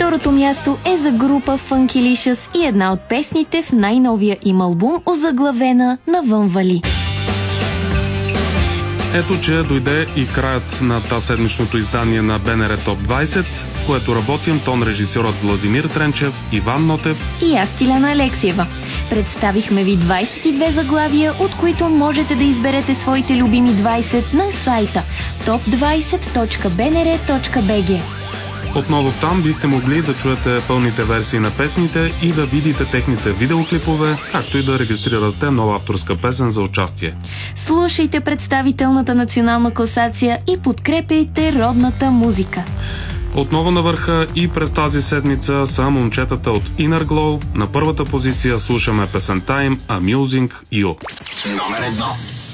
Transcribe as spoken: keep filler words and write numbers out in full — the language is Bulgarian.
второто място е за група Funkylicious и една от песните в най-новия им албум, озаглавена "Навън вали". Ето, че дойде и краят на тази седмичното издание на БНР Топ двайсет, в което работим тон режисьорът Владимир Тренчев, Иван Нотев и аз, Тиляна Алексиева. Представихме ви двайсет и две заглавия, от които можете да изберете своите любими двайсет на сайта топ двайсет точка б н р точка б г. Отново там бихте могли да чуете пълните версии на песните и да видите техните видеоклипове, както и да регистрирате нова авторска песен за участие. Слушайте представителната национална класация и подкрепяйте родната музика. Отново на върха и през тази седмица са момчетата от Inner Glow. На първата позиция слушаме песента им Amusing You. Номер едно.